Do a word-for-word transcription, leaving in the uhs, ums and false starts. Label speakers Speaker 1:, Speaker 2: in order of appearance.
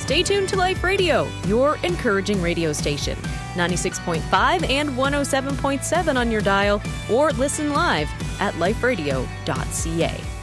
Speaker 1: stay tuned to Life Radio, your encouraging radio station. ninety-six point five and one oh seven point seven on your dial, or listen live at life radio dot c a.